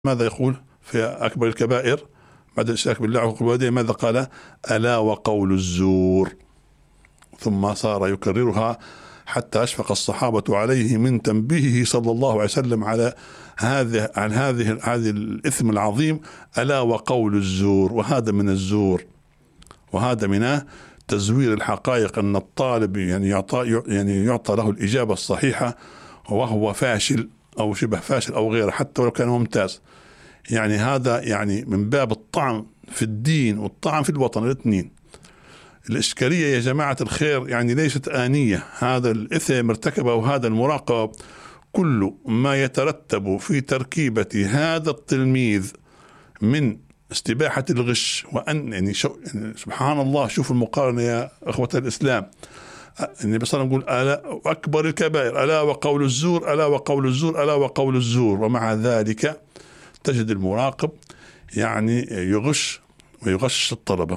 ماذا يقول في أكبر الكبائر بعد الإشراك بالله وعقوق الوالدين؟ ماذا قال؟ ألا وقول الزور. ثم صار يكررها حتى أشفق الصحابة عليه من تنبيهه صلى الله عليه وسلم على هذه الإثم العظيم، ألا وقول الزور. وهذا من الزور، وهذا من تزوير الحقائق، أن الطالب يعطى له الإجابة الصحيحة وهو فاشل أو شبه فاشل أو غيره، حتى ولو كان ممتاز. هذا من باب الطعن في الدين والطعن في الوطن الاثنين. الإشكالية يا جماعة الخير ليست آنية. هذا الإثم ارتكبه وهذا المراقب، كل ما يترتب في تركيبة هذا التلميذ من استباحة الغش، وأن سبحان الله، شوف المقارنة يا أخوة الإسلام. النبي صلى الله عليه وسلم يقول ألا أكبر الكبائر ألا وقول الزور، ألا وقول الزور، ألا وقول الزور. ومع ذلك تجد المراقب يغش ويغش الطلبة.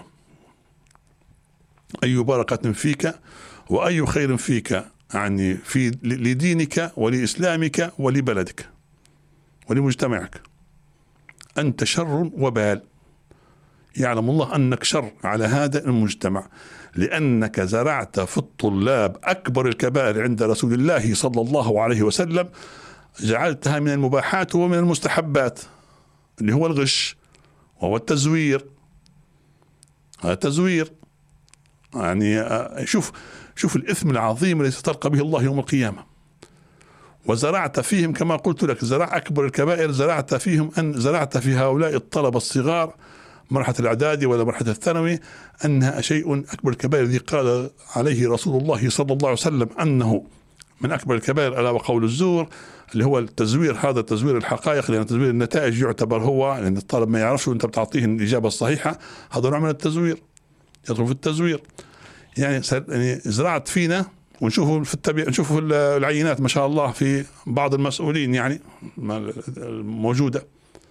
أي بركة فيك وأي خير فيك في لدينك ولإسلامك ولبلدك ولمجتمعك. أنت شر وبال، يعلم الله أنك شر على هذا المجتمع، لأنك زرعت في الطلاب أكبر الكبائر عند رسول الله صلى الله عليه وسلم، جعلتها من المباحات ومن المستحبات، اللي هو الغش وهو التزوير. هذا تزوير. شوف الإثم العظيم الذي ستلقى به الله يوم القيامة. وزرعت فيهم كما قلت لك، أكبر الكبائر زرعت فيهم، أن زرعت في هؤلاء الطلبة الصغار مرحلة الإعدادي ولا مرحلة الثانوي أنها شيء أكبر الكبائر، الذي قال عليه رسول الله صلى الله عليه وسلم أنه من أكبر الكبائر ألا وقول الزور، اللي هو التزوير. هذا تزوير الحقائق، لأن تزوير النتائج يعتبر هو، لأن الطالب ما يعرفش وأنت بتعطيه الإجابة الصحيحة، هذا نوع من التزوير، يدخل في التزوير. زرعت فينا، ونشوفوا نشوفوا العينات ما شاء الله في بعض المسؤولين موجودة،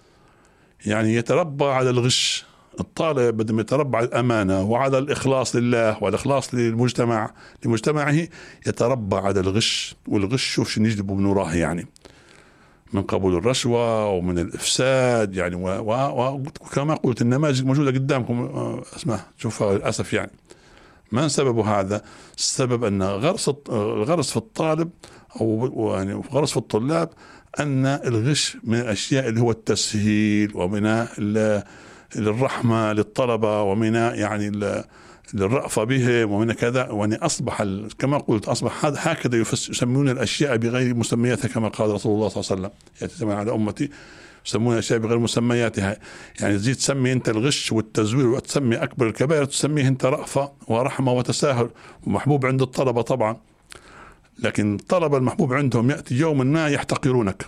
يتربى على الغش. الطالب بدل ما يتربى على الأمانة وعلى الإخلاص لله والإخلاص لمجتمعه، يتربى على الغش. والغش شوف شو نجلبه من وراه، من قبول الرشوة ومن الإفساد. وكما قلت النماذج موجودة قدامكم، اسمها شوفها للأسف. ما سبب هذا؟ السبب أن الغرس في الطالب أو غرس في الطلاب أن الغش من الأشياء اللي هو التسهيل، ومن الرحمة للطلبة، ومن الرأفة بهم، ومن كذا. أصبح كما قلت أصبح هكذا يسمون الأشياء بغير مسمياتها، كما قال رسول الله صلى الله عليه وسلم يتسمى على أمتي يسمون الأشياء بغير مسمياتها. تزيد تسمي أنت الغش والتزوير وتسمي أكبر الكبائر، تسميه أنت رأفة ورحمة وتساهل ومحبوب عند الطلبة طبعا. لكن الطلبة المحبوب عندهم يأتي يوم ما يحتقرونك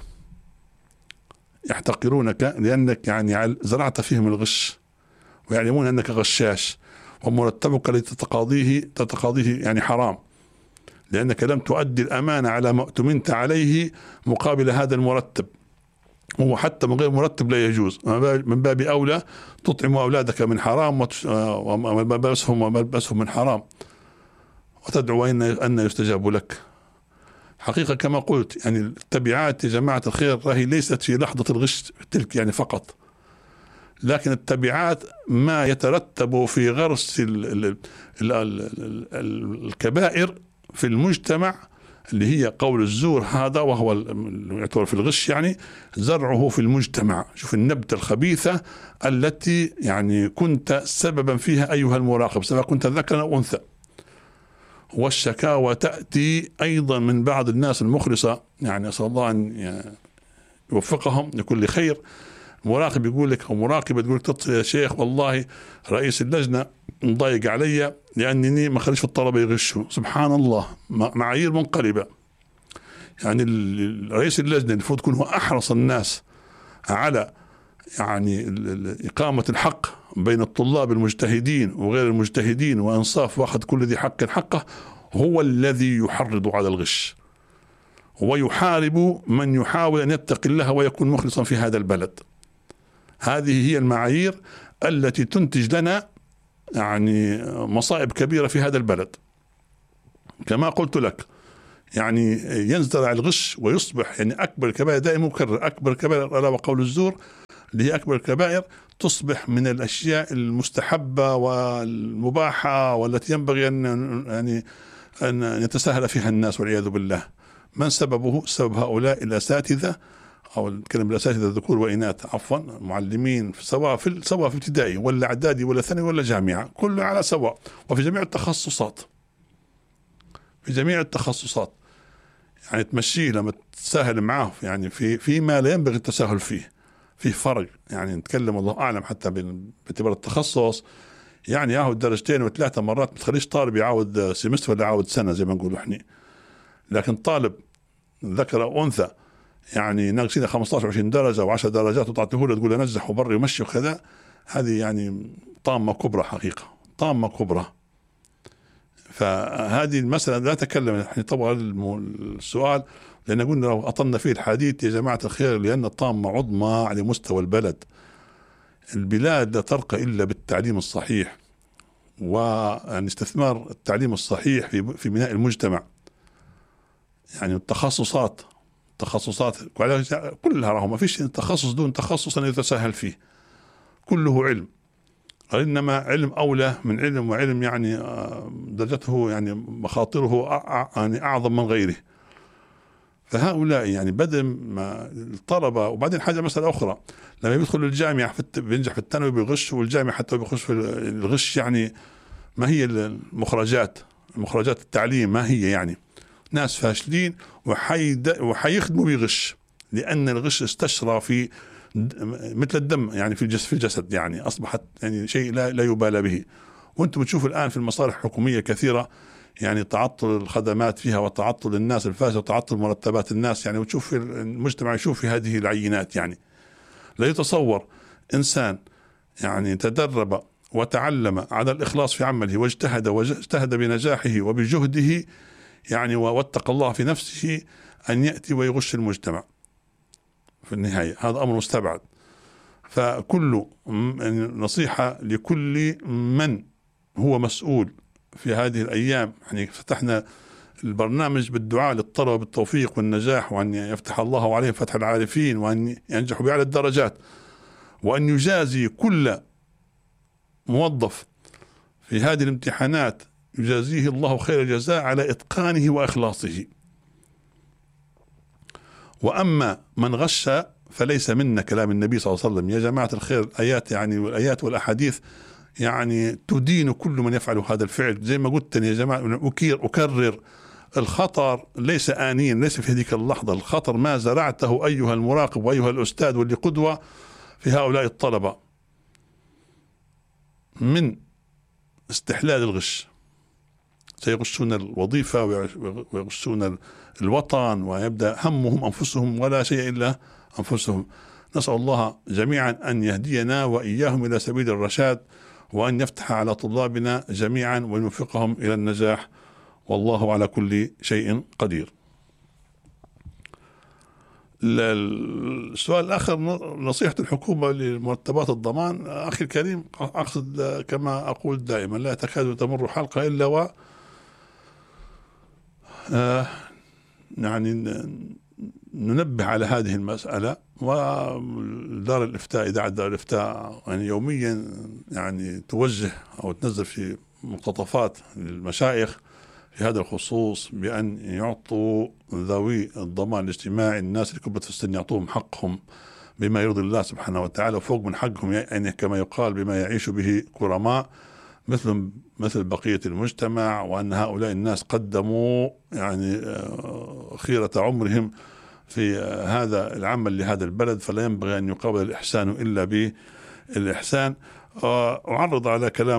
لأنك زرعت فيهم الغش، ويعلمون أنك غشاش، ومرتبك الذي تتقاضيه حرام، لأنك لم تؤدي الأمانة على ما اؤتمنت عليه مقابل هذا المرتب. هو حتى من غير مرتب لا يجوز، من باب أولى تطعم أولادك من حرام وملبسهم من حرام، وتدعو أن يستجاب لك. حقيقة كما قلت التبعات يا جماعة الخير راهي ليست في لحظة الغش تلك فقط، لكن التبعات ما يترتب في غرس الكبائر في المجتمع، اللي هي قول الزور هذا، وهو يعتبر في الغش زرعه في المجتمع. شوف النبتة الخبيثة التي كنت سببا فيها أيها المراقب، سواء كنت ذكرا أو أنثى. والشكاوى تأتي أيضا من بعض الناس المخلصة، أسأل الله أن يوفقهم لكل خير. مراقب يقول لك، أو مراقبة تقول لك يا شيخ والله رئيس اللجنة مضايق علي لأنني ما خليش الطلبة يغشوا. سبحان الله، معايير منقلبة. رئيس اللجنة المفروض يكون هو أحرص الناس على إقامة الحق بين الطلاب المجتهدين وغير المجتهدين، وإنصاف واخذ كل ذي حق حقه. هو الذي يحرض على الغش ويحارب من يحاول أن يتقي الله ويكون مخلصا في هذا البلد. هذه هي المعايير التي تنتج لنا مصائب كبيرة في هذا البلد. كما قلت لك يعني ينزرع الغش ويصبح يعني أكبر الكبائر. دائما مكرر، أكبر الكبائر ألا وقول الزور، اللي هي أكبر الكبائر، تصبح من الأشياء المستحبة والمباحة والتي ينبغي أن يتساهل فيها الناس والعياذ بالله. من سببه؟ سبب هؤلاء الأساتذة، أو نتكلم بالأساتذة ذكور وإناث عفوا، معلمين سواء في ابتدائي ولا إعدادي ولا ثانوي ولا جامعة، كله على سواء، وفي جميع التخصصات، في جميع التخصصات. يعني تمشيه لما تتساهل معه يعني فيما لا ينبغي التساهل فيه، في فرق. يعني نتكلم الله أعلم حتى باعتبار التخصص، يعني ياخذ درجتين وثلاثة مرات ما تخليش طالب يعاود سيمستر ولا يعاود سنة زي ما نقول احنا. لكن طالب ذكر أو أنثى يعني ناقصين 15 20 درجة و10 درجات وتعطيه له تقول له نجح وبر يمشي وكذا، هذه يعني طامة كبرى حقيقة، طامة كبرى. فهذه المسألة لا تكلم نحن طبعا السؤال، لأن قلنا لو أطلنا فيه الحديث يا جماعة الخير، لأن طامة عظمى على مستوى البلد. البلاد لا ترقى إلا بالتعليم الصحيح، ويعني استثمار التعليم الصحيح في بناء المجتمع. يعني التخصصات كلها راهو ما فيش تخصص دون تخصص يتساهل فيه، كله علم، إنما علم أولى من علم، وعلم يعني درجته يعني مخاطره يعني أعظم من غيره. فهؤلاء يعني بدل ما الطلبة، وبعدين حاجة مسألة أخرى، لما يدخل الجامعة بينجح في الثانوي بيغش، والجامعة حتى بيخش في الغش، يعني ما هي المخرجات التعليم ما هي؟ يعني ناس فاشلين وحيخدموا بغش، لأن الغش استشرى في مثل الدم يعني في الجسد، يعني أصبحت يعني شيء لا يبالى به. وأنتم بتشوفوا الآن في المصالح الحكومية كثيرة يعني تعطل الخدمات فيها، وتعطل الناس الفاسدة، وتعطل مرتبات الناس، يعني وتشوف في المجتمع يشوف في هذه العينات. يعني لا يتصور إنسان يعني تدرب وتعلم على الإخلاص في عمله واجتهد بنجاحه وبجهده يعني واتقى الله في نفسه، أن يأتي ويغش المجتمع في النهاية. هذا أمر مستبعد. فكل نصيحة لكل من هو مسؤول في هذه الأيام، يعني فتحنا البرنامج بالدعاء للطلبة بالتوفيق والنجاح، وأن يفتح الله عليهم فتح العارفين، وأن ينجحوا بأعلى الدرجات، وأن يجازي كل موظف في هذه الامتحانات يجازيه الله خير الجزاء على إتقانه وإخلاصه. وأما من غش فليس منا، كلام النبي صلى الله عليه وسلم. يا جماعة الخير، الآيات يعني والآيات والأحاديث يعني تدين كل من يفعل هذا الفعل. زي ما قلت يا جماعة، أكرر، الخطر ليس آنيا، ليس في هذيك اللحظة. الخطر ما زرعته أيها المراقب وأيها الأستاذ واللي قدوة في هؤلاء الطلبة من استحلال الغش. سيغشون الوظيفة ويغشون الوطن، ويبدأ همهم أنفسهم ولا شيء إلا أنفسهم. نسأل الله جميعا أن يهدينا وإياهم إلى سبيل الرشاد، وأن يفتح على طلابنا جميعا ويوفقهم إلى النجاح، والله على كل شيء قدير. السؤال الآخر، نصيحة الحكومة لمرتبات الضمان. أخي الكريم، أقصد كما أقول دائما، لا تكاد تمر حلقة إلا و يعني ننبه على هذه المسألة. ودار الإفتاء، إذاعة دار الإفتاء يعني يوميا يعني توجه أو تنزل في مقتطفات للمشايخ في هذا الخصوص، بأن يعطوا ذوي الضمان الاجتماعي، الناس اللي كبرت في السن، يعطوهم حقهم بما يرضي الله سبحانه وتعالى، وفوق من حقهم يعني كما يقال بما يعيش به كرماء مثل بقية المجتمع. وأن هؤلاء الناس قدموا يعني خيرة عمرهم في هذا العمل لهذا البلد، فلا ينبغي أن يقابل الإحسان إلا بالإحسان. أعرض على كلام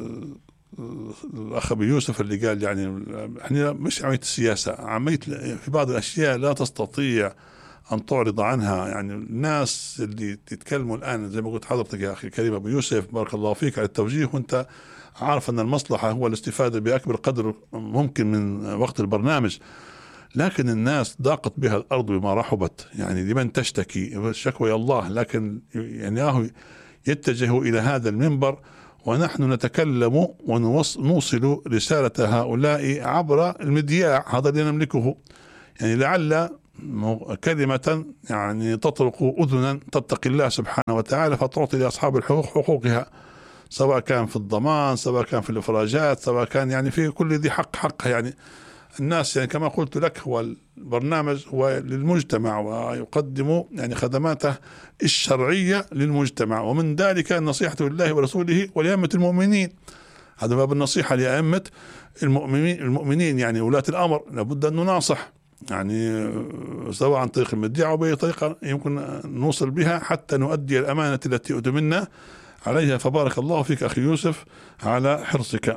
الأخ أبي يوسف اللي قال يعني احنا مش عملية السياسة، عملية في بعض الأشياء لا تستطيع أن تعرض عنها. يعني الناس اللي تتكلموا الآن زي ما قلت حضرتك يا أخي الكريم أبو يوسف، بارك الله فيك على التوجيه، وأنت عارف أن المصلحة هو الاستفادة بأكبر قدر ممكن من وقت البرنامج. لكن الناس ضاقت بها الأرض بما رحبت، يعني لمن تشتكي الشكوى يا الله، لكن يعني يتجهوا إلى هذا المنبر ونحن نتكلم ونوصل رسالة هؤلاء عبر المذياع هذا اللي نملكه. يعني لعل كلمة يعني تطرق أذنا تتقي الله سبحانه وتعالى فتعطي لأصحاب الحقوق حقوقها، سواء كان في الضمان، سواء كان في الإفراجات، سواء كان يعني في كل ذي حق حقها. يعني الناس يعني كما قلت لك هو البرنامج هو للمجتمع ويقدم يعني خدماته الشرعية للمجتمع، ومن ذلك النصيحة لله ورسوله ولأئمة المؤمنين. هذا باب النصيحة لأئمة المؤمنين يعني ولاة الأمر، لابد أن نناصح يعني سواء عن طريق المذياع أو بأي طريقة يمكن نوصل بها حتى نؤدي الأمانة التي أؤتمنا عليها. فبارك الله فيك أخي يوسف على حرصك.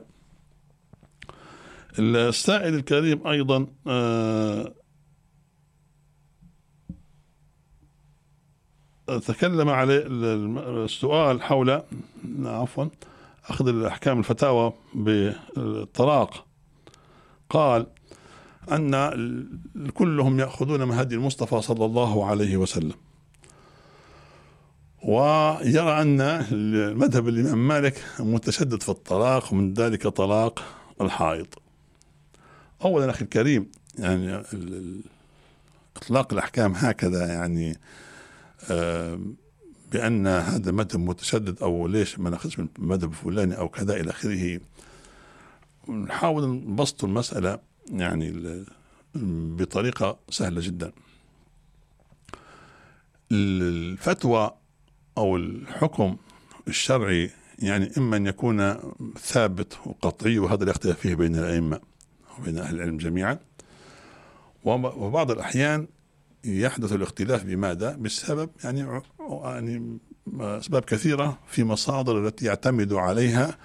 السائل الكريم أيضا تكلم على السؤال حول أخذ الأحكام الفتاوى بالطلاق. قال أن كلهم يأخذون من هدي المصطفى صلى الله عليه وسلم، ويرى أن المذهب الإمام مالك متشدد في الطلاق، ومن ذلك طلاق الحائض. أولا أخي الكريم يعني إطلاق الأحكام هكذا يعني بأن هذا مذهب متشدد أو ليش ما نأخذش من مذهب فلاني أو كذا إلى آخره، نحاول نبسط المسألة يعني بطريقة سهلة جدا. الفتوى أو الحكم الشرعي يعني إما أن يكون ثابت وقطعي، وهذا لا يختلف فيه بين الأئمة وبين أهل العلم جميعا، وبعض الأحيان يحدث الاختلاف بماذا؟ بسبب يعني أسباب كثيرة في مصادر التي يعتمد عليها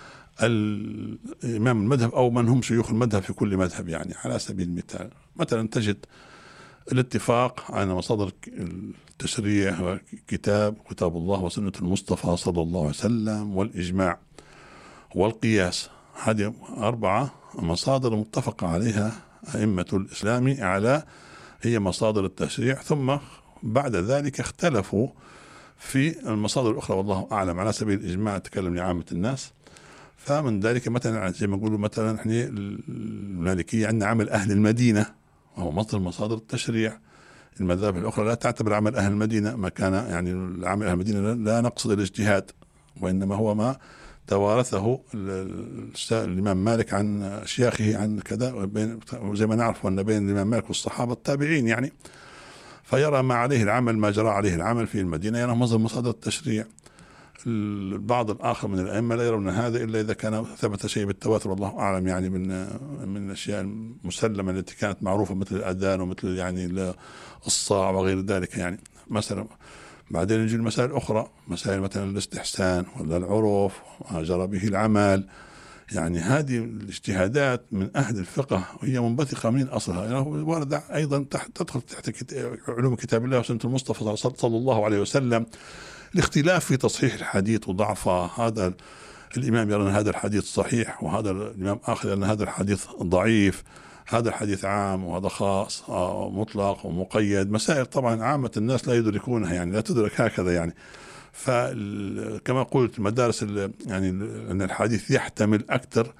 الإمام المذهب أو من هم شيوخ المذهب في كل مذهب. يعني على سبيل المثال مثلا تجد الاتفاق على مصادر التشريع كتاب الله وسنة المصطفى صلى الله عليه وسلم، والإجماع والقياس. هذه 4 مصادر متفق عليها أئمة الإسلام على هي مصادر التشريع، ثم بعد ذلك اختلفوا في المصادر الأخرى والله أعلم. على سبيل الإجماع تكلم لعامة الناس، فمن ذلك مثلا زي ما يقولوا مثلا احنا المالكية عندنا عمل أهل المدينة وهو مصدر التشريع. المذاهب الأخرى لا تعتبر عمل أهل المدينة ما كان يعني عمل أهل المدينة لا نقصد الاجتهاد، وإنما هو ما توارثه الإمام مالك عن شياخه عن كذا، زي ما نعرف أن بين الإمام مالك والصحابة التابعين يعني، فيرى ما عليه العمل ما جرى عليه العمل في المدينة يرى مصدر التشريع. البعض الآخر من الأئمة لا يرون هذا إلا إذا كان ثبت شيء بالتواتر والله أعلم، يعني من الأشياء المسلمة التي كانت معروفة مثل الأذان ومثل يعني الصاع وغير ذلك يعني مثلا. بعدين نجي المسائل الأخرى، مسائل مثلا الاستحسان ولا العرف وما جرى به العمل، يعني هذه الاجتهادات من أهل الفقه وهي منبثقة من أصلها، يعني واردة أيضا تدخل تحت علوم كتاب الله وسنة المصطفى صلى الله عليه وسلم. الاختلاف في تصحيح الحديث وضعفه، هذا الإمام يرى أن هذا الحديث صحيح وهذا الإمام آخر أن هذا الحديث ضعيف، هذا الحديث عام وهذا خاص مطلق ومقيد. مسائل طبعا عامة الناس لا يدركونها يعني لا تدرك هكذا يعني. فكما قلت مدارس يعني أن الحديث يحتمل أكثر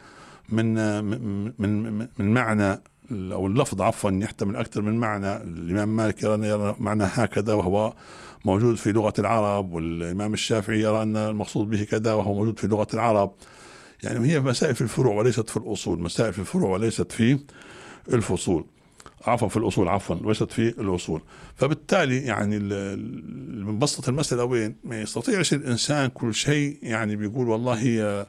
من معنى أو اللفظ عفوا يحتمل أكثر من معنى. الإمام مالك يرى معنى هكذا وهو موجود في لغة العرب، والإمام الشافعي يرى أن المقصود به كذا وهو موجود في لغة العرب. يعني هي مسائل في الفروع وليست في الأصول، مسائل في الفروع وليست في الفصول في الأصول وليست في الأصول. فبالتالي يعني بنبسط المسألة وين ما يستطيعش الإنسان كل شيء يعني بيقول والله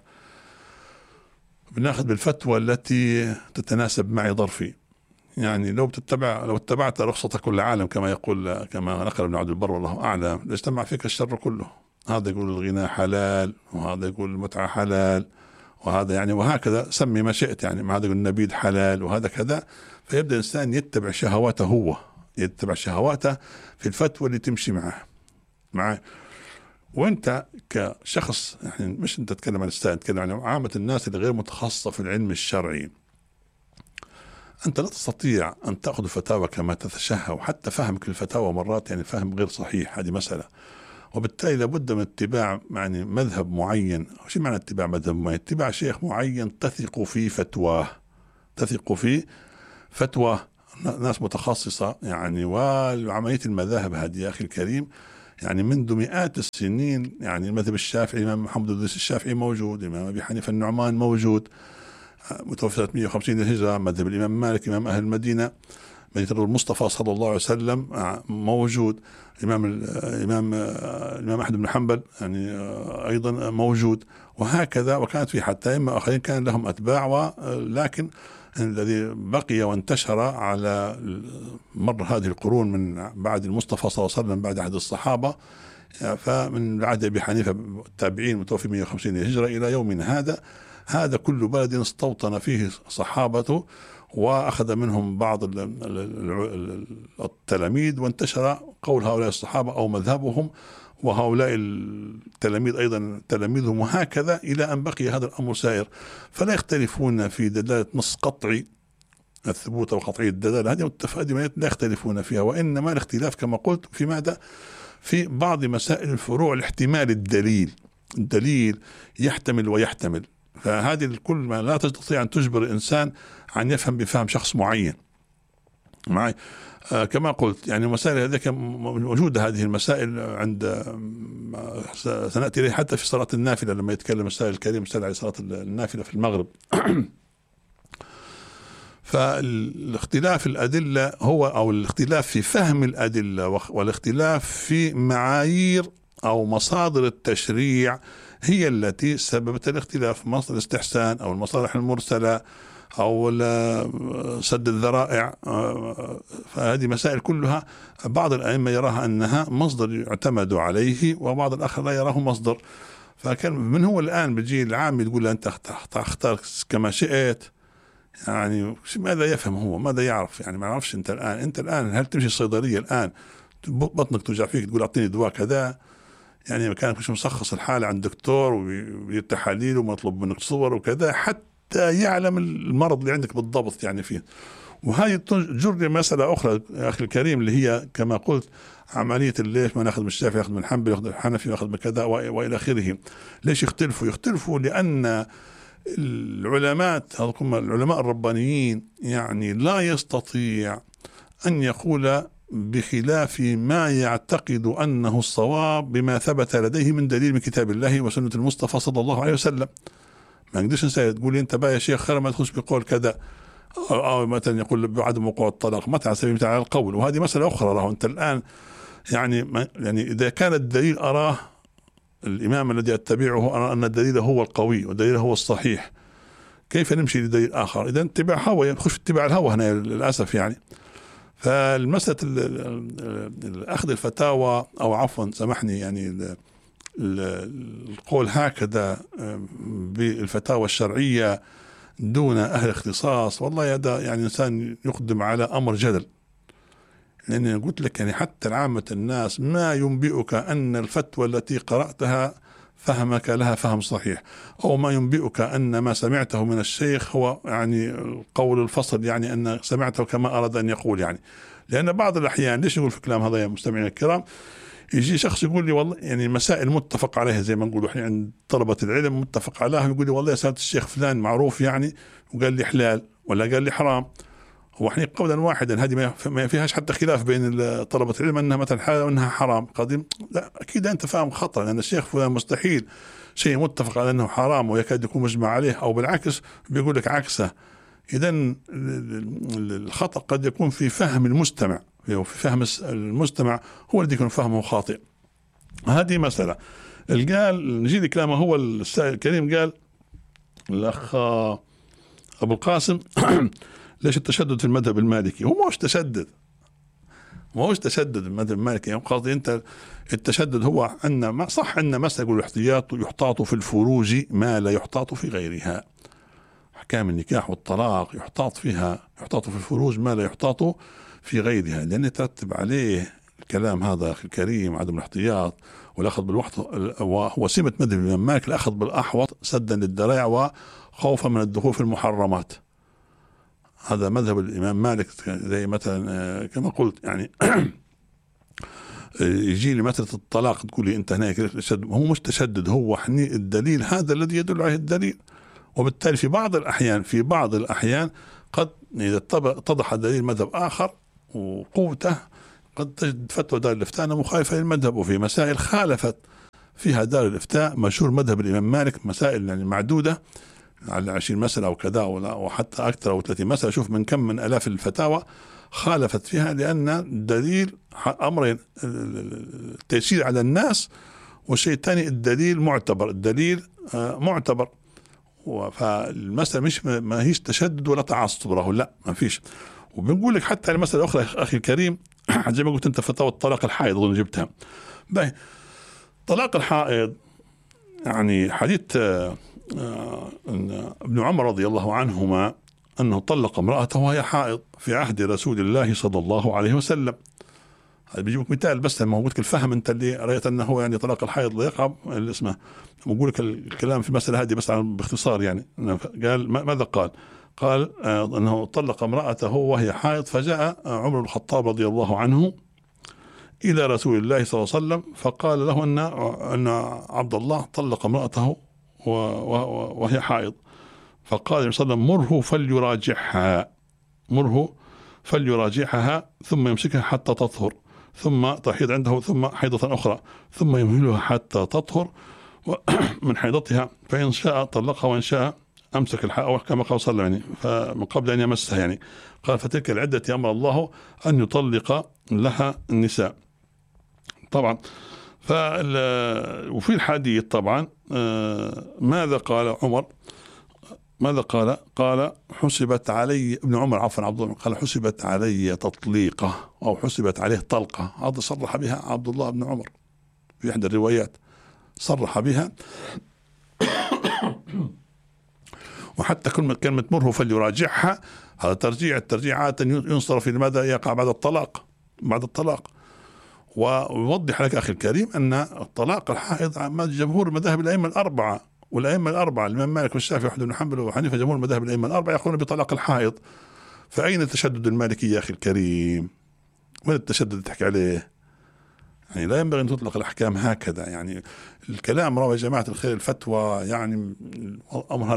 بناخذ بالفتوى التي تتناسب معي ظرفي. يعني لو اتبعت رخصة كل عالم كما يقول كما نقل ابن عبد البر والله أعلم لاجتمع فيك الشر كله. هذا يقول الغناء حلال وهذا يقول المتعة حلال وهذا يعني وهكذا سمي ما شئت يعني، ما هذا يقول النبيذ حلال وهذا كذا. فيبدأ الإنسان يتبع شهواته يتبع شهواته في الفتوى اللي تمشي معه. وانت كشخص يعني مش انت تتكلم عن السائل، تتكلم عن عامة الناس اللي غير متخصصة في العلم الشرعي. أنت لا تستطيع أن تأخذ الفتاوى كما تتشهى، وحتى فهمك للفتاوى مرات يعني فهم غير صحيح، هذه مسألة. وبالتالي لابد من اتباع يعني مذهب معين. شو معنى اتباع مذهب معين؟ اتباع شيخ معين تثق في فتواه، تثق في فتوى ناس متخصصة يعني. وعملية المذاهب هذه يا أخي الكريم يعني منذ مئات السنين، يعني المذهب الشافعي الإمام محمد بن الشافعي موجود، الإمام أبي حنيفة النعمان موجود متوفى 350 للهجرة، مذهب الإمام مالك إمام أهل المدينة مدينة المصطفى صلى الله عليه وسلم موجود، الإمام أحمد بن حنبل يعني أيضا موجود، وهكذا. وكانت في حتى أئمة آخرين كان لهم أتباع، ولكن الذي بقي وانتشر على مر هذه القرون من بعد المصطفى صلى الله عليه وسلم بعد عهد الصحابة، فمن عهد أبي حنيفة التابعين متوفي 150 للهجرة إلى يومنا هذا كل بلد استوطن فيه صحابته وأخذ منهم بعض التلاميذ، وانتشر قول هؤلاء الصحابة أو مذهبهم، وهؤلاء التلاميذ أيضا تلاميذهم، وهكذا إلى أن بقي هذا الأمر سائر. فلا يختلفون في دلالة نص قطعي الثبوت وقطعي الدلالة، هذه متفقين لا يختلفون فيها، وإنما الاختلاف كما قلت في ماذا؟ في بعض مسائل الفروع، الاحتمال الدليل يحتمل ويحتمل. فهذه الكل ما لا تستطيع أن تجبر الإنسان أن يفهم بفهم شخص معين معي. كما قلت يعني مسائل هذه موجودة، هذه المسائل عند سنأتي إليه حتى في صلاة النافلة لما يتكلم السائل الكريم سأل على صلاة النافلة في المغرب. فالاختلاف الأدلة هو أو الاختلاف في فهم الأدلة والاختلاف في معايير أو مصادر التشريع هي التي سببت الاختلاف. مصدر الاستحسان أو المصالح المرسلة أو سد الذرائع، فهذه مسائل كلها بعض الأئمة يراها أنها مصدر يعتمد عليه، وبعض الآخر لا يراه مصدر. فكان من هو الآن بيجي العام يقول أنت اختار كما شئت، يعني ماذا يفهم هو؟ ماذا يعرف؟ يعني ما يعرفش. أنت الآن هل تمشي الصيدلية الآن بطنك توجع فيك تقول أعطيني دواء كذا؟ يعني كان مش مشخص الحالة عند دكتور ويتحاليل ومطلوب منك صور وكذا حتى يعلم المرض اللي عندك بالضبط يعني فيه. وهذه تجر مسألة أخرى يا أخي الكريم اللي هي كما قلت عملية ليش ما ناخذ من الشافعي ياخذ من الحنبلي ياخذ من الحنفي ياخذ من كذا وإلى آخره. ليش يختلفوا لأن العلماء الربانيين يعني لا يستطيع أن يقول بخلاف ما يعتقد أنه الصواب بما ثبت لديه من دليل من كتاب الله وسنة المصطفى صلى الله عليه وسلم. ما نقدرش نسأل تقول أنت بقى يا شيخ خير ما تخش بقول كذا أو مثلا يقول بعدم وقوع الطلاق مثلا على سبيل المثال على القول، وهذه مسألة أخرى. راهو أنت الآن يعني إذا كان الدليل أراه الإمام الذي أتبعه أرى أن الدليل هو القوي والدليل هو الصحيح، كيف نمشي لدليل آخر؟ إذا اتباع هوى، نخش اتباع الهوى هنا للأسف يعني. فالمسألة أخذ الفتاوى أو عفوا سامحني يعني القول هكذا بالفتاوى الشرعية دون أهل اختصاص، والله هذا يعني إنسان يقدم على أمر جدل. لأني قلت لك يعني حتى عامة الناس ما ينبئك أن الفتوى التي قرأتها فهمك لها فهم صحيح، أو ما ينبئك أن ما سمعته من الشيخ هو يعني قول الفصل، يعني أن سمعته كما أراد أن يقول يعني. لأن بعض الأحيان ليش يقول في كلام هذا يا مستمعين الكرام؟ يجي شخص يقول لي والله يعني مسائل متفق عليها زي ما نقول احنا عند طلبة العلم متفق عليها، يقول لي والله سألت الشيخ فلان معروف يعني وقال لي حلال ولا قال لي حرام. هو احنا قولا واحدا هذه ما فيهاش حتى خلاف بين طلبة العلم انها مثلا حلال وانها حرام قديم. لا اكيد انت فاهم خطأ، لان الشيخ فلان مستحيل شيء متفق على انه حرام ويكاد يكون مجمع عليه، او بالعكس بيقول لك عكسه. اذا الخطأ قد يكون في فهم المستمع، في فهم المستمع هو الذي يكون فهمه خاطئ. هذه مسألة. قال نجي لكلامه هو السائل الكريم، قال الأخ أبو القاسم ليش التشدد في المذهب المالكي؟ هو مش تشدد، المذهب المالكي يعني قصدي أنت التشدد هو أن ما صح أن مسألة يقول الاحتياط يحتاط في الفروج ما لا يحتاط في غيرها. أحكام النكاح والطلاق يحتاط في الفروج ما لا يحتاط في غيرها، لأن يترتب عليه الكلام هذا أخي الكريم عدم الاحتياط والأخذ بالوحط، وهو سمة مذهب الإمام مالك الأخذ بالأحوط سدا للذرائع وخوفا من الدخول في المحرمات. هذا مذهب الإمام مالك زي مثلا كما قلت يعني يجي لي مسألة الطلاق تقول لي أنت هناك هو مش تشدد، هو الدليل هذا الذي يدل عليه الدليل. وبالتالي في بعض الأحيان قد إذا اتضح دليل مذهب آخر وقوته قد تجد فتوى دار الإفتاء مخالفة للمذهب. وفي مسائل خالفت فيها دار الإفتاء مشهور مذهب الإمام مالك، مسائل يعني معدودة على 20 مسألة أو كذا وحتى أكثر أو 30 مسألة، شوف من كم من آلاف الفتاوى خالفت فيها، لأن دليل أمرين: التيسير على الناس، والشيء الثاني الدليل معتبر، الدليل معتبر. فالمسألة مش ما هيش تشدد ولا تعصب له، لا ما فيش. وبنقول لك حتى المسألة الأخرى أخي الكريم، زي ما قلت أنت فتاوى الطلاق الحائض أظن جبتها. طلاق الحائض يعني حديث ابن عمر رضي الله عنهما أنه طلق امرأته وهي حائض في عهد رسول الله صلى الله عليه وسلم. هذا بيجيبك مثال بس لما قلت الفهم أنت اللي رأيت أنه يعني طلاق الحائض لا يقع اللي اسمه. بقول لك الكلام في المسألة هذه بس باختصار يعني. قال ماذا قال؟ قال أنه طلق امرأته وهي حائض، فجاء عمر بن الخطاب رضي الله عنه إلى رسول الله صلى الله عليه وسلم فقال له أن عبد الله طلق امرأته وهي حائض. فقال النبي صلى الله عليه وسلم: مره فليراجعها ثم يمسكها حتى تطهر، ثم تحيض عنده، ثم حيضة أخرى، ثم يمهلها حتى تطهر من حيضتها، فإن شاء طلقها وإن شاء أمسك الحائض، كما قال صلى الله عليه وسلم فمن قبل أن يمسها يعني. قال: فتلك العدة أمر الله أن يطلق لها النساء. طبعا وفي الحديث طبعا ماذا قال عمر؟ ماذا قال؟ قال: حسبت علي ابن عمر عفوا عبد الله، قال: حسبت علي تطليقة أو حسبت عليه طلقة. هذا صرح بها عبد الله بن عمر في إحدى الروايات، صرح بها. وحتى كلمة مره فليراجعها، هذا الترجيع عادة ينصرف لماذا يقع بعد الطلاق. ويوضح لك أخي الكريم أن الطلاق الحائض جمهور المذاهب الأئمة الأربعة، والأئمة الأربعة الإمام مالك والشافعي وأحمد بن حنبل وحنيفة، جمهور المذاهب الأئمة الأربعة يقولون بطلاق الحائض. فأين تشدد المالكي يا أخي الكريم؟ من التشدد تحكي عليه؟ يعني لا ينبغي أن تطلق الأحكام هكذا. يعني الكلام روى جماعة الخير الفتوى يعني أمرها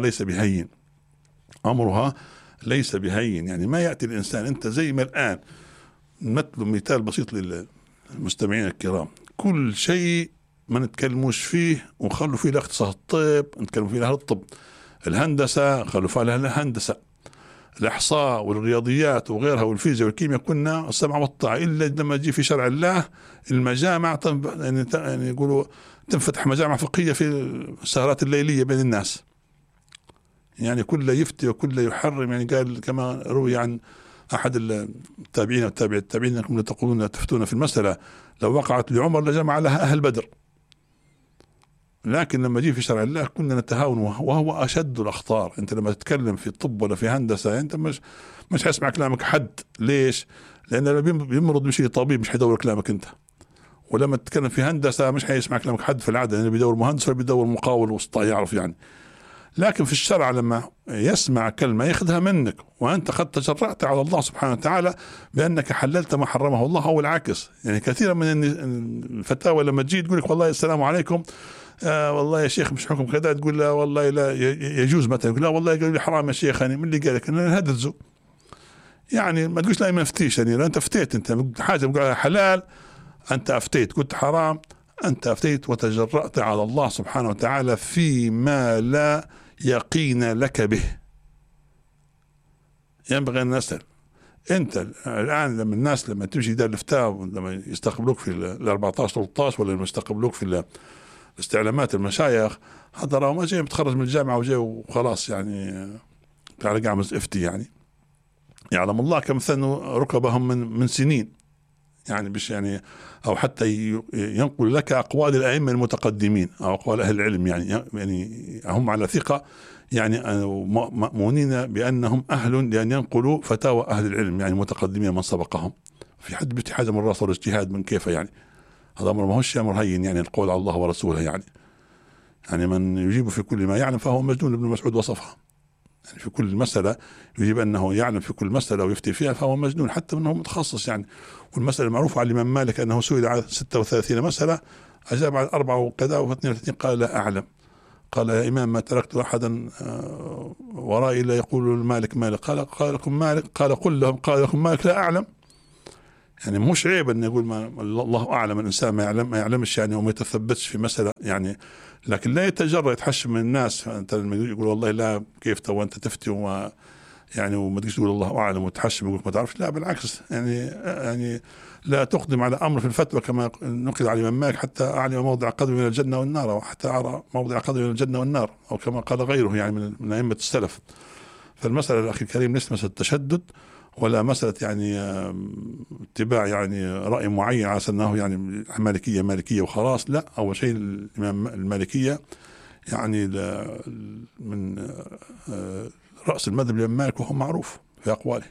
ليس بهين. يعني ما يأتي الإنسان أنت زي ما الآن مثال بسيط للمستمعين الكرام، كل شيء ما نتكلموش فيه ونخلوا فيه لاختصاص الطب، نتكلم فيه لأهل الطب، الهندسة خلوا فيها لأهل الهندسة، الإحصاء والرياضيات وغيرها والفيزياء والكيمياء كنا السمع والطاعة. إلا لما يجي في شرع الله المجامع يعني يقولوا تنفتح مجامع فقهية في السهرات الليلية بين الناس، يعني كل يفتي وكل يحرم. يعني قال كما روي عن أحد التابعين والتابعين أنكم تقولون تفتون في المسألة لو وقعت لعمر لجمع لها أهل بدر. لكن لما جي في شرع الله كنا نتهاون، وهو أشد الأخطار. أنت لما تتكلم في طب ولا في هندسة أنت مش هيسمع كلامك حد. ليش؟ لأن لما بيمرض بشيء طبيب مش هيدور كلامك أنت. ولما تتكلم في هندسة مش هيسمع كلامك حد في العادة، لأنه بيدور مهندس ولا بيدور مقاول وسطى يعرف يعني. لكن في الشرع لما يسمع كلمة ياخذها منك وأنت قد تجرأت على الله سبحانه وتعالى بأنك حللت ما حرمه الله أو العكس. يعني كثيرا من الفتاوى لما تجي تقول لك والله السلام عليكم والله يا شيخ مش حكم كذا، تقول لا والله لا يجوز مثلا، يقول لا والله قالوا لي حرام يا شيخ. يعني من اللي قال لك ان هدزوا؟ يعني ما تقولش لا ما افتيش، يعني لا انت افتيت، انت حاجه بقول حلال انت افتيت، قلت حرام انت افتيت، وتجرأت على الله سبحانه وتعالى فيما لا يقين لك به. ينبغي ان نسأل. انت الان لما الناس لما تمشي دار الافتاء لما يستقبلوك في ال 14 13 ولا لما يستقبلوك في استعلامات المشايخ، هذا راه ما جاي متخرج من الجامعة وجاي وخلاص يعني تعال قاعد افتي. يعني يعلم الله كم ثنوا ركبهم من سنين، يعني مش يعني أو حتى ينقل لك أقوال الأئمة المتقدمين أو أقوال أهل العلم، يعني هم على ثقة، يعني مأمونين بأنهم أهل لأن ينقلوا فتاوى أهل العلم يعني متقدمين من سبقهم. في حد بيفتي حاجة من راسه الاجتهاد من كيف يعني، هذا أمر ما هوش أمر هين. يعني القول على الله ورسوله، يعني من يجيب في كل ما يعلم فهو مجنون. ابن مسعود وصفها يعني في كل مسألة يجب أنه يعلم في كل مسألة ويفتي فيها، فهو مجنون حتى أنه متخصص يعني. والمسألة المعروفة على الإمام مالك أنه سئل عن 36 مسألة أجاب عن 4 وكذا و32 قال لا أعلم. قال يا إمام ما تركت أحدا ورائي إلا يقول المالك مالك. قال لكم مالك؟ قال قل لهم قال لكم مالك لا أعلم. يعني مش عيب أن يقول ما الله أعلم، الإنسان ما يعلمش يعني وما يتثبتش في مسألة يعني، لكن لا يتجرأ يتحشم من الناس. أنت لما يقول والله لا كيف تو أنت تفتي وما يعني وما تجي تقول الله أعلم وتحشم ويقول ما تعرفش، لا بالعكس يعني لا تقدم على أمر في الفتوى كما نقل على الإمام مالك حتى أعلم موضع قدم من الجنة والنار، أو حتى أرى موضع قدم من الجنة والنار، أو كما قال غيره يعني من أئمة السلف. فالمسألة أخي الكريم ليست مسألة تشدد ولا مسألة يعني اتباع يعني رأي معين على أنه يعني مالكية وخلاص، لا. أول شيء الإمام المالكية يعني من رأس المذهب الإمام مالك وهو معروف في أقواله،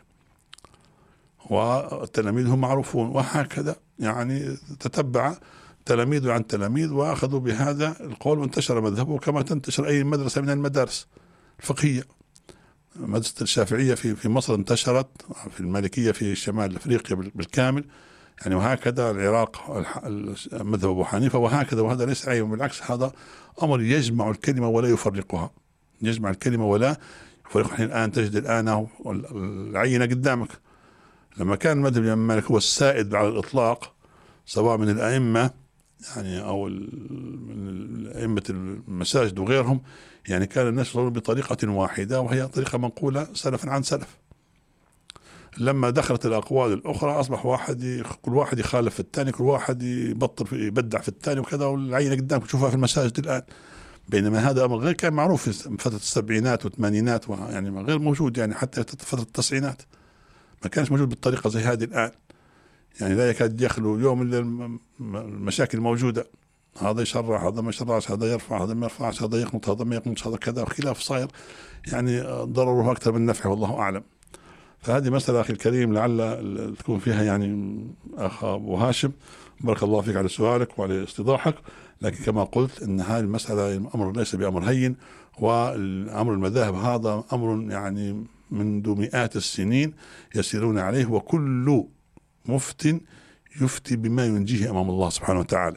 وتلاميذه معروفون، وهكذا يعني تتبع تلاميذه عن تلاميذ وأخذوا بهذا القول وانتشر مذهبه كما تنتشر أي مدرسة من المدارس الفقهية. مدرسة الشافعية في مصر انتشرت، في المالكية في شمال أفريقيا بالكامل يعني، وهكذا العراق مذهب أبو حنيفة وهكذا. وهذا ليس عيب، بالعكس هذا أمر يجمع الكلمة ولا يفرقها، يجمع الكلمة ولا يفرقها. الآن تجد الآن العينة قدامك، لما كان المذهب الإمام مالك هو السائد على الإطلاق سواء من الأئمة يعني أو من أئمة المساجد وغيرهم، يعني كان الناس يصلون بطريقة واحدة وهي طريقة منقولة سلفا عن سلف. لما دخلت الأقوال الأخرى أصبح كل واحد يخالف في الثاني، كل واحد يبدع في الثاني وكذا، والعينة قدامك تشوفها في المساجد الآن. بينما هذا أمر غير كان معروف في فترة السبعينات والثمانينات، يعني غير موجود يعني حتى فترة التسعينات ما كانش موجود بالطريقة زي هذه الآن. يعني لا يكاد يخلو يوم إلا المشاكل موجودة، هذا يشرع هذا ما يشرعش، هذا يرفع هذا ما يرفعش، هذا يقنط هذا ما يقنطش، هذا كذا، خلاف صاير يعني ضرره أكثر من نفعه والله أعلم. فهذه مسألة أخي الكريم لعل تكون فيها يعني أخ أبو هاشم بارك الله فيك على سؤالك وعلى استيضاحك، لكن كما قلت أن هذه المسألة الأمر ليس بأمر هين، والأمر المذاهب هذا أمر يعني منذ مئات السنين يسيرون عليه، وكل مفت يفتي بما ينجيه أمام الله سبحانه وتعالى.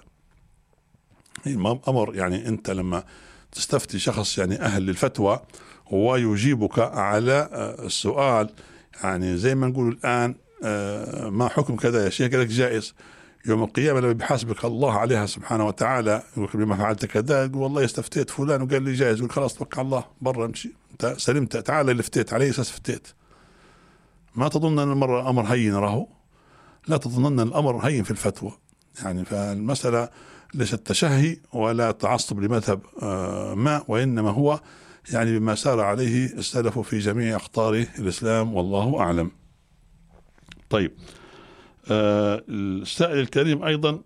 أمر يعني أنت لما تستفتي شخص يعني أهل للفتوى ويجيبك على السؤال، يعني زي ما نقول الآن ما حكم كذا يا شيخ، قال لك جائز. يوم القيامة لما بيحاسبك الله عليها سبحانه وتعالى يقول بما فعلت كذا، يقول والله استفتيت فلان وقال لي جائز، يقول خلاص توكل على الله برا امشي، انت سلمت، تعال اللي فتيت عليه اساس فتيت. ما تظن ان المرة امر هين راهو، لا تظن ان الامر هين في الفتوى يعني. فالمسألة ليست تشهي ولا تعصب لمذهب ما، وإنما هو يعني بما سار عليه السلف في جميع أقطار الإسلام والله أعلم. طيب السائل الكريم أيضا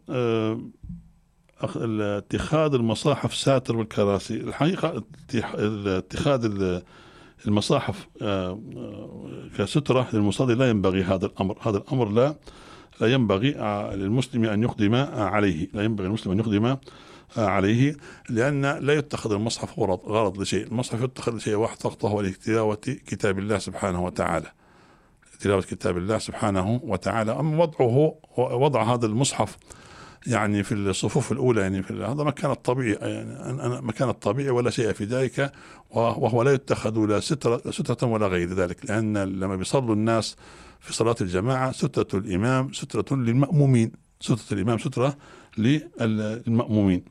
اتخاذ المصاحف ساتر والكراسي. الحقيقة اتخاذ المصاحف كسترة للمصلي لا ينبغي هذا الأمر، هذا الأمر لا ينبغي للمسلم أن يقدم عليه، لا ينبغي المسلم أن يقدم عليه، لأن لا يتخذ المصحف غرض لشيء. المصحف يتخذ لشيء واحد فقط، وهو لتلاوة كتاب الله سبحانه وتعالى، تلاوة كتاب الله سبحانه وتعالى. أما وضع هذا المصحف يعني في الصفوف الأولى يعني هذا مكان الطبيعي، يعني مكان الطبيعي ولا شيء في ذلك، وهو لا يتخذ لا سترة ولا غير ذلك، لأن لما بيصلوا الناس في صلاة الجماعة سترة الإمام سترة للمأمومين، سترة الإمام سترة للمأمومين.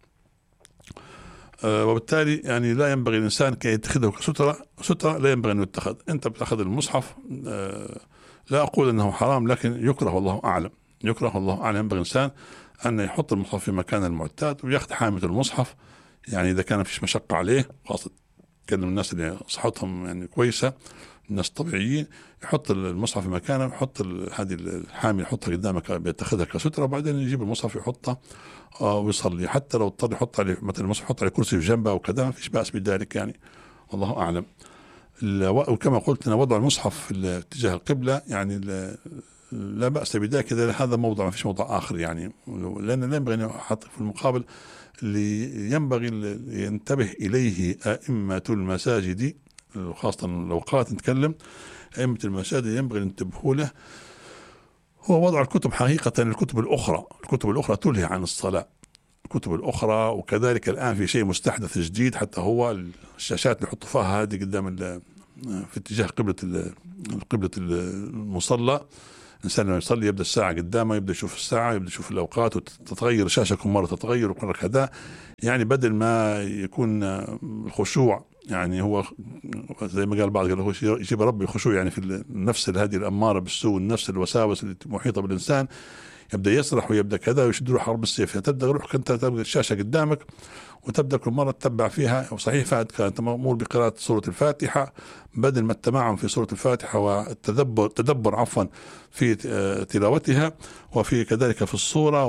وبالتالي يعني لا ينبغي الإنسان كي يتخذه سترة لا ينبغي أن يتخذ. أنت بتأخذ المصحف، لا أقول أنه حرام، لكن يكره والله أعلم، يكره والله أعلم. ينبغي الإنسان أن يحط المصحف في مكان المعتاد ويأخذ حامل المصحف، يعني إذا كان فيش مشقة عليه، خاصة كلم الناس اللي صحتهم يعني كويسة، الناس الطبيعيين، يحط المصحف في مكانه، يحط هذه الحامل يحطها قدامك بيتخذها كسترة، وبعدين يجيب المصحف يحطه ويصلي. حتى لو اضطر يحط عليه مثلا المصحف يحط عليه كرسي في جنبه وكذا، ما فيش بأس بذلك يعني والله أعلم. وكما قلت أنا وضع المصحف في اتجاه القبلة يعني لا بأس بذلك، إذا هذا موضع ما فيش موضع آخر يعني، لأن لا ينبغي أن يحط في المقابل اللي ينبغي ينتبه إليه أئمة المساجد خاصة الأوقات نتكلم، أئمة المساجد ينبغي أن ينتبهوا له، هو وضع الكتب حقيقة. الكتب الأخرى تلهي عن الصلاة، الكتب الأخرى. وكذلك الآن في شيء مستحدث جديد، حتى هو الشاشات اللي يحطوا فيها هذه قدام في اتجاه قبلة المصلى. الإنسان لما يصلي يبدأ الساعة قدامه، يبدأ يشوف الساعة، يبدأ يشوف الأوقات، وتتغير الشاشة كل مرة، تتغير وكل كذا. يعني بدل ما يكون الخشوع، يعني هو زي ما قال بعض، قال هو يجيب ربي الخشوع يعني في النفس هذه الأمارة بالسوء، النفس الوساوس اللي محيطة بالإنسان، يبدأ يسرح ويبدأ كذا ويشد له حرب السيف. تبدأ روحك أنت تبدأ الشاشة قدامك وتبدأ كل مرة تتبع فيها. وصحيح كانت مأمور بقراءة سورة الفاتحة، بدل ما التمعن في سورة الفاتحة والتدبر عفوا في تلاوتها، وفي كذلك في الصورة،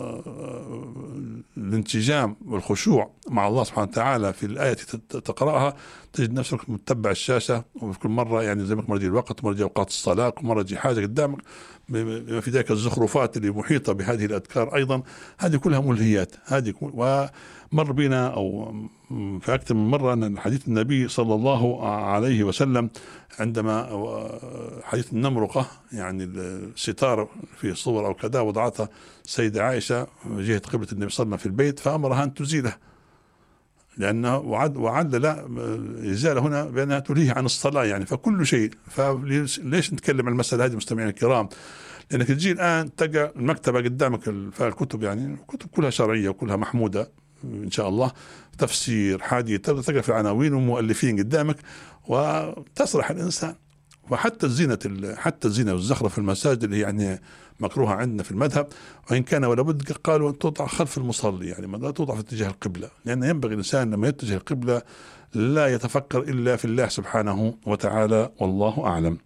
والانسجام والخشوع مع الله سبحانه وتعالى في الآية تقرأها، تجد نفسك متبع الشاشة. وفي كل مرة يعني زي ما مرجي الوقت، مرجي أوقات الصلاة، كل مرة تجي حاجة قدامك بما في ذلك الزخرفات اللي محيطة بهذه الأذكار أيضا، هذه كلها ملهيات. ومر بنا أو في أكثر من مرة أن حديث النبي صلى الله عليه وسلم عندما حديث النمرقة، يعني الستار في صور أو كذا، وضعتها سيدة عائشة جهة قبلة النبي صلى الله عليه وسلم في البيت، فأمرها أن تزيله، لأنه وعد لا إزالة هنا بأنها تلهي عن الصلاة يعني. فكل شيء، فليش نتكلم عن المسألة هذه مستمعين الكرام؟ لأنك تجي الآن تلقى المكتبة قدامك الكتب، يعني الكتب كلها شرعية وكلها محمودة إن شاء الله، تفسير، حديث، تقرأ في العناوين والمؤلفين قدامك وتسرح الإنسان. وحتى الزينة والزخرف في المساجد اللي هي يعني مكروهة عندنا في المذهب، وإن كان ولا بد قالوا أن توضع خلف المصلي، يعني ما لا توضع في اتجاه القبلة، لأن ينبغي الإنسان لما يتجه القبلة لا يتفكر إلا في الله سبحانه وتعالى، والله أعلم.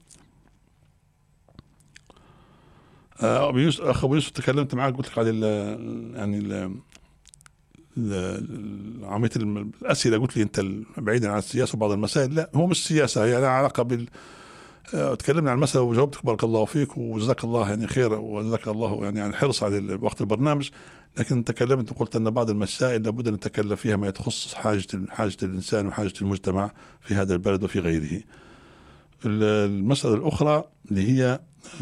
أخ أبو يوسف تكلمت معك، قلت لك على عملية الأسئلة، قلت لي أنت بعيدا عن السياسة وبعض المسائل. لا، هو مش سياسة، هي لها علاقة تكلمنا عن المسألة وجاوبتك بارك الله فيك وجزاك الله يعني خير، وجزاك الله يعني عن الحرص على وقت البرنامج. لكن تكلمت وقلت أن بعض المسائل لابد أن نتكلم فيها ما يتخصص حاجة الإنسان وحاجة المجتمع في هذا البلد وفي غيره. المسألة الأخرى اللي هي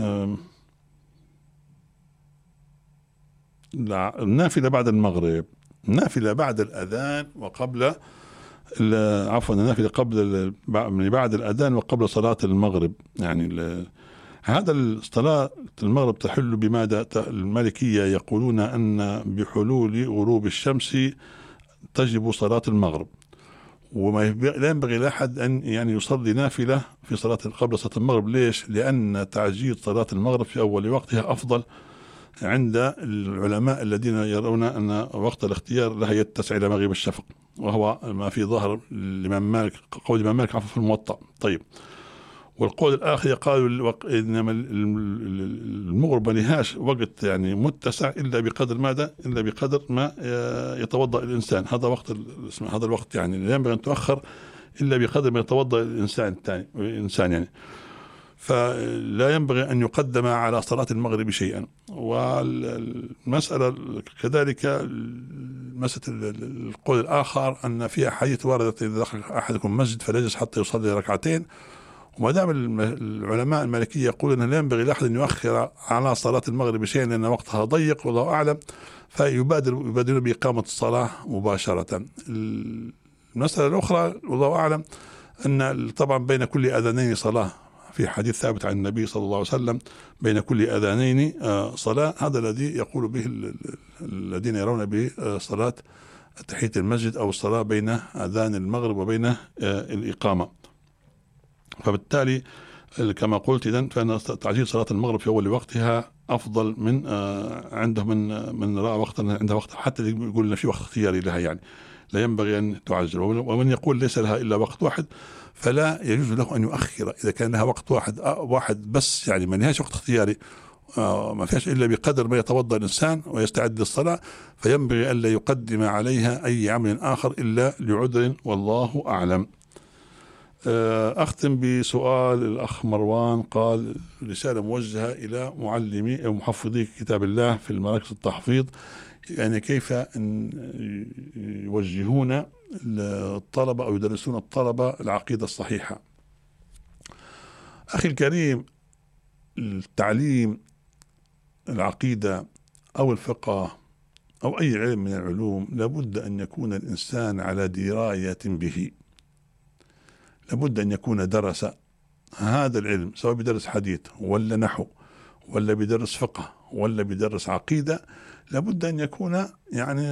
النافلة بعد المغرب، النافلة بعد الأذان وقبل عفوا النافلة قبل بعد الأذان وقبل صلاة المغرب. يعني هذا صلاة المغرب تحل بماذا؟ المالكية يقولون أن بحلول غروب الشمس تجب صلاة المغرب، وما لا ينبغي لأحد أن يعني يصلي نافلة في صلاة قبل صلاة المغرب. ليش؟ لأن تعجيل صلاة المغرب في أول وقتها أفضل عند العلماء الذين يرون أن وقت الاختيار لها يتسع إلى مغيب الشفق، وهو ما في ظهر الإمام مالك، قول الإمام مالك في الموطأ. طيب، والقول الآخر قالوا إنما المغرب ما لهاش وقت يعني متسع إلا بقدر ماذا؟ إلا بقدر ما يتوضأ الإنسان. هذا وقت هذا الوقت يعني لا ينبغي أن تؤخر إلا بقدر ما يتوضأ الإنسان يعني. فلا ينبغي أن يقدم على صلاة المغرب شيئا. والمسألة كذلك مسألة القول الآخر أن في أحاديث واردت إذا دخل أحدكم مسجد فليجلس حتى يصلي ركعتين. وما دام العلماء المالكية يقولون أن لا ينبغي لأحد أن يؤخر على صلاة المغرب شيئا لأن وقتها ضيق والله أعلم، فيبادر بإقامة الصلاة مباشرة. المسألة الأخرى والله أعلم أن طبعا بين كل أذانين صلاة، في حديث ثابت عن النبي صلى الله عليه وسلم بين كل أذانين صلاة، هذا الذي يقول به الذين يرون به صلاة تحية المسجد أو الصلاة بين أذان المغرب وبين الإقامة. فبالتالي كما قلت إذن فإن تعجيل صلاة المغرب في أول وقتها أفضل من عنده من رأى وقت عندها وقت، حتى يقول في وقت اختياري لها، يعني لا ينبغي أن تعجل. ومن يقول ليس لها إلا وقت واحد فلا يجوز له أن يؤخر إذا كان لها وقت واحد بس، يعني ما لهاش وقت اختياري، ما فيهاش إلا بقدر ما يتوضأ الإنسان ويستعد للصلاة، فينبغي ألا يقدم عليها أي عمل آخر إلا لعذر، والله أعلم. أختم بسؤال الأخ مروان، قال رسالة موجهة إلى معلمي أو محفظي كتاب الله في المراكز التحفيظ، يعني كيف يوجهون الطلبة أو يدرسون الطلبة العقيدة الصحيحة. أخي الكريم، التعليم العقيدة أو الفقه أو أي علم من العلوم لابد أن يكون الإنسان على دراية به، لابد أن يكون درس هذا العلم، سواء بدرس حديث ولا نحو ولا بدرس فقه ولا بدرس عقيدة، لابد أن يكون يعني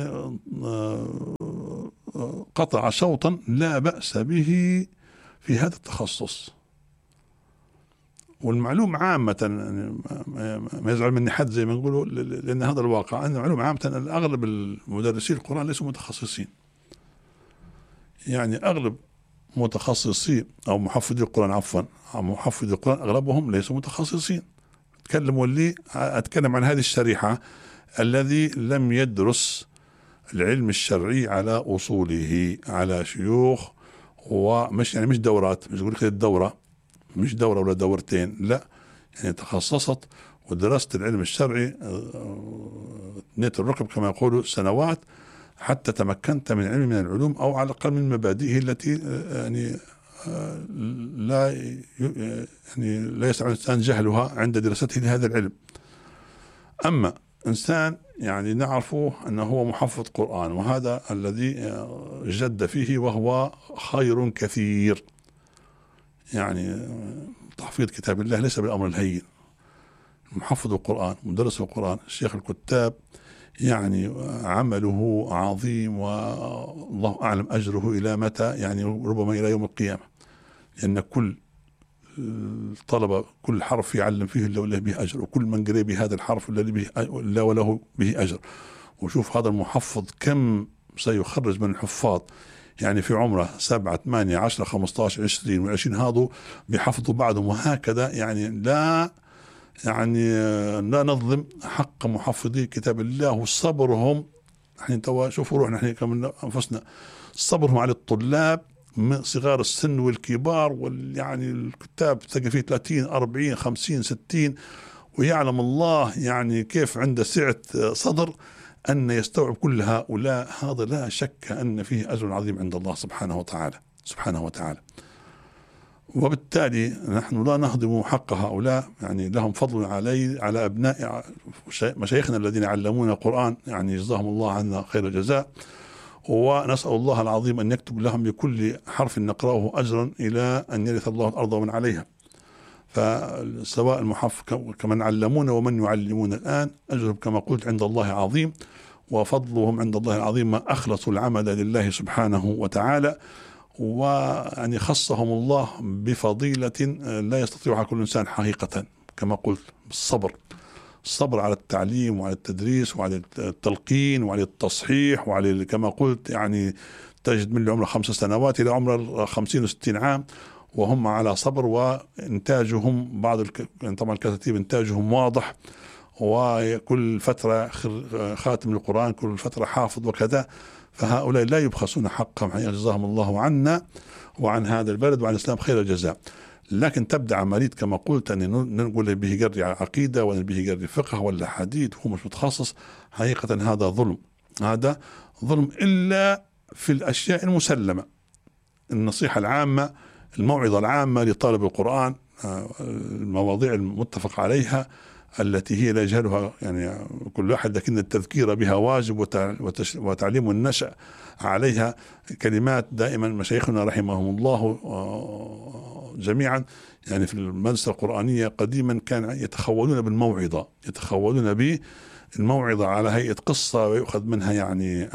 قطع شوطا لا بأس به في هذا التخصص. والمعلوم عامة، يعني ما يزعل مني حد زي ما نقولوا، لأن هذا الواقع أن المعلوم عامة أغلب المدرسين القرآن ليسوا متخصصين. يعني أغلب متخصصين أو محفظي القرآن، عفوا محفظي القرآن أغلبهم ليسوا متخصصين. أتكلم عن هذه الشريحة الذي لم يدرس العلم الشرعي على أصوله، على شيوخ، ومش يعني مش دورات، مش يقول لك الدورة مش دورة ولا دورتين، لا، يعني تخصصت ودرست العلم الشرعي نيت الركب كما يقولوا سنوات، حتى تمكنت من علم من العلوم أو على الأقل من مبادئه التي يعني لا يستطيع الإنسان جهلها عند دراسته لهذا العلم. أما إنسان يعني نعرفه أنه هو محفظ قرآن، وهذا الذي جد فيه وهو خير كثير، يعني تحفيظ كتاب الله ليس بالأمر الهين. محفظ القرآن، مدرس القرآن، الشيخ الكتاب، يعني عمله عظيم، والله أعلم أجره إلى متى، يعني ربما إلى يوم القيامة، لأن كل الطلبة كل حرف يعلم فيه إلا وله به أجر، وكل من قرأ بهذا الحرف إلا وله به أجر. وشوف هذا المحفظ كم سيخرج من الحفاظ، يعني في عمره 7 8 10 15 20 و20 هذا بحفظوا بعضهم، وهكذا. يعني لا نظلم حق محفظي كتاب الله وصبرهم. احنا توا شوفوا روحنا احنا كمان انفسنا، صبرهم على الطلاب من صغار السن والكبار، يعني الكتاب تلقى فيه 30 40 50 60، ويعلم الله يعني كيف عنده سعة صدر أن يستوعب كل هؤلاء. هذا لا شك أن فيه أجر عظيم عند الله سبحانه وتعالى. وبالتالي نحن لا نهضم حق هؤلاء، يعني لهم فضل على أبناء مشايخنا الذين علمونا القرآن، يعني جزاهم الله عنا خير الجزاء. ونسأل الله العظيم أن يكتب لهم بكل حرف نقرأه أجرا إلى أن يرث الله الأرض ومن عليها. فسواء المحفظ كمن علمونا ومن يعلمون الآن، أجرهم كما قلت عند الله عظيم، وفضلهم عند الله العظيم ما أخلصوا العمل لله سبحانه وتعالى، ويعني خصهم الله بفضيلة لا يستطيعها كل إنسان حقيقة، كما قلت الصبر على التعليم وعلى التدريس وعلى التلقين وعلى التصحيح وعلى كما قلت، يعني تجد من عمره 5 سنوات إلى عمره 50 و60 عام وهم على صبر. وإنتاجهم يعني طبعا الكتاتيب إنتاجهم واضح، وكل فترة خاتم القرآن، كل فترة حافظ وكذا. فهؤلاء لا يبخسون حقهم، جزاهم الله عنا وعن هذا البلد وعن الإسلام خير الجزاء. لكن تبدأ عملية كما قلت أن نقول به قري عقيدة ولا به قري فقه ولا حديث هو مش متخصص، حقيقة هذا ظلم إلا في الأشياء المسلمة. النصيحة العامة، الموعظة العامة لطالب القرآن، المواضيع المتفق عليها التي هي لا يجهلها يعني كل واحد، لكن التذكير بها واجب وتعليم النشأ عليها. كلمات دائما مشايخنا رحمهم الله جميعا، يعني في المدرسة القرآنية قديما كان يتخولون بالموعظة، يتخولون بالموعظة على هيئة قصة ويؤخذ منها يعني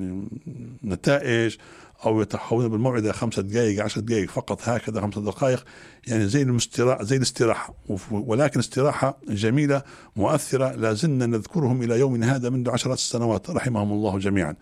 نتائج، أو يتحولون بالموعظة 5 دقائق 10 دقائق فقط، هكذا 5 دقائق، يعني زي الاستراحة. ولكن استراحة جميلة مؤثرة لا زلنا نذكرهم إلى يومنا هذا منذ 10 سنوات رحمهم الله جميعا.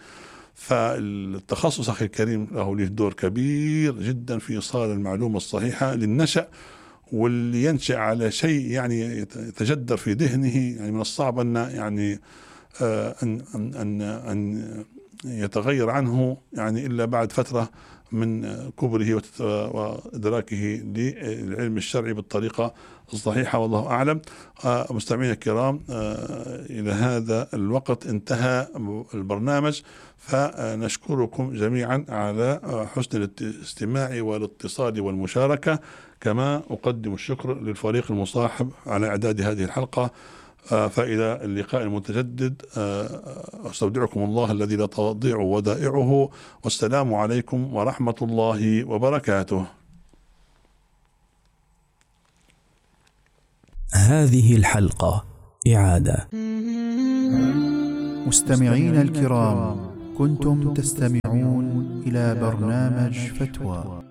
فالتخصص أخي الكريم له دور كبير جدا في إيصال المعلومة الصحيحة للنشأ، واللي ينشأ على شيء يعني يتجدر في ذهنه. يعني من الصعب أن يعني يتغير عنه يعني إلا بعد فترة من كبره وإدراكه للعلم الشرعي بالطريقة الصحيحة، والله أعلم. مستمعينا الكرام، إلى هذا الوقت انتهى البرنامج، فنشكركم جميعا على حسن الاستماع والاتصال والمشاركة، كما أقدم الشكر للفريق المصاحب على إعداد هذه الحلقة. فإلى اللقاء المتجدد، أستودعكم الله الذي لا تضيع ودائعه، والسلام عليكم ورحمة الله وبركاته. هذه الحلقة إعادة. مستمعين الكرام، كنتم تستمعون إلى برنامج فتوى